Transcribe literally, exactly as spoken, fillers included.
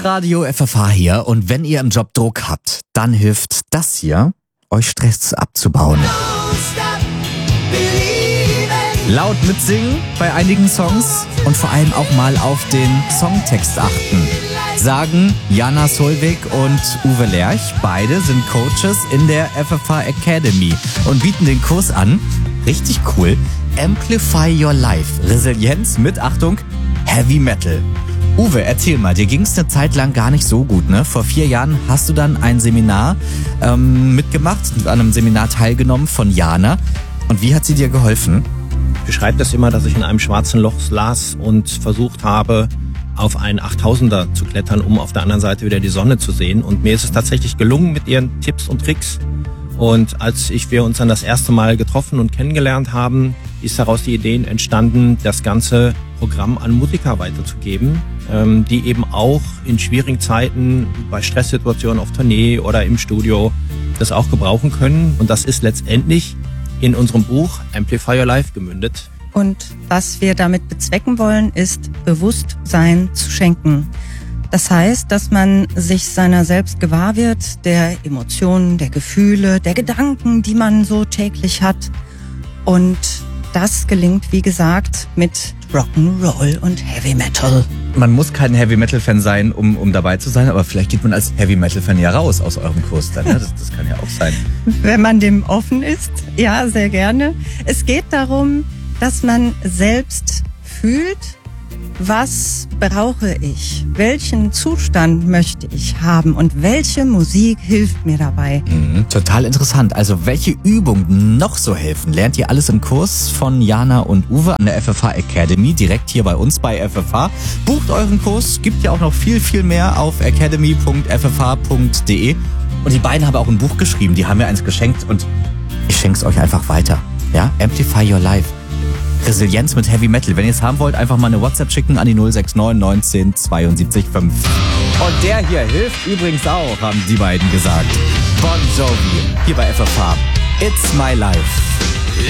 Hitradio F F H hier, und wenn ihr im Job Druck habt, dann hilft das hier, euch Stress abzubauen. Laut mitsingen bei einigen Songs und vor allem auch mal auf den Songtext achten. Sagen Jana Solveig und Uwe Lerch, beide sind Coaches in der F F H Academy und bieten den Kurs an. Richtig cool. Amplify Your Life. Resilienz mit, Achtung, Heavy Metal. Uwe, erzähl mal, dir ging es eine Zeit lang gar nicht so gut, ne? Vor vier Jahren hast du dann ein Seminar ähm, mitgemacht, an einem Seminar teilgenommen von Jana. Und wie hat sie dir geholfen? Ich beschreibe das immer, dass ich in einem schwarzen Loch las und versucht habe, auf einen achttausender zu klettern, um auf der anderen Seite wieder die Sonne zu sehen. Und mir ist es tatsächlich gelungen mit ihren Tipps und Tricks. Und als ich, wir uns dann das erste Mal getroffen und kennengelernt haben, ist daraus die Idee entstanden, das ganze Programm an Musiker weiterzugeben, ähm, die eben auch in schwierigen Zeiten, bei Stresssituationen auf Tournee oder im Studio, das auch gebrauchen können. Und das ist letztendlich in unserem Buch Amplify Your Life gemündet. Und was wir damit bezwecken wollen, ist Bewusstsein zu schenken. Das heißt, dass man sich seiner selbst gewahr wird, der Emotionen, der Gefühle, der Gedanken, die man so täglich hat. Und das gelingt, wie gesagt, mit Rock'n'Roll und Heavy Metal. Man muss kein Heavy Metal Fan sein, um, um dabei zu sein, aber vielleicht geht man als Heavy Metal Fan ja raus aus eurem Kurs dann. Ne? Das, das kann ja auch sein. Wenn man dem offen ist, ja, sehr gerne. Es geht darum, dass man selbst fühlt, was brauche ich? Welchen Zustand möchte ich haben? Und welche Musik hilft mir dabei? Mhm, total interessant. Also welche Übungen noch so helfen, lernt ihr alles im Kurs von Jana und Uwe an der F F H Academy, direkt hier bei uns bei F F H. Bucht euren Kurs, gibt ja auch noch viel, viel mehr auf academy punkt f f h punkt d e. Und die beiden haben auch ein Buch geschrieben, die haben mir eins geschenkt und ich schenke es euch einfach weiter. Ja, Amplify Your Life. Resilienz mit Heavy Metal. Wenn ihr es haben wollt, einfach mal eine WhatsApp schicken an die null sechs neun neunzehn zweiundsiebzig fünf. Und der hier hilft übrigens auch, haben die beiden gesagt. Bon Jovi, hier bei F F H. It's my life.